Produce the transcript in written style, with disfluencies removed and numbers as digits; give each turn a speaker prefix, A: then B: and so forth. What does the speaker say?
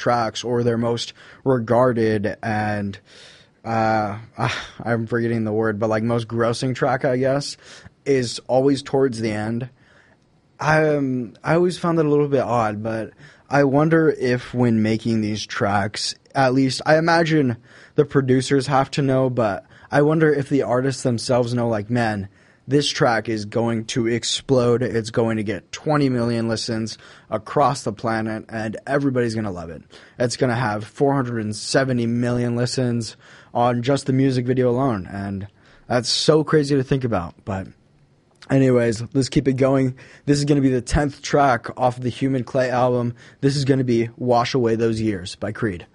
A: tracks or their most regarded and I'm forgetting the word, but like most grossing track, I guess, is always towards the end. I always found that a little bit odd, but I wonder if when making these tracks, at least I imagine the producers have to know, but I wonder if the artists themselves know, like, man, this track is going to explode. It's going to get 20 million listens across the planet, and everybody's going to love it. It's going to have 470 million listens on just the music video alone, and that's so crazy to think about. But anyways, let's keep it going. This is going to be the 10th track off of the Human Clay album. This is going to be Wash Away Those Years by Creed.